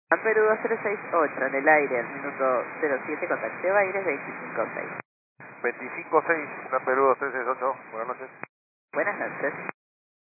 Perú 2068 en el aire, al minuto 07, contacteo aire 256. 256, Perú 2368, buenas noches. Buenas noches.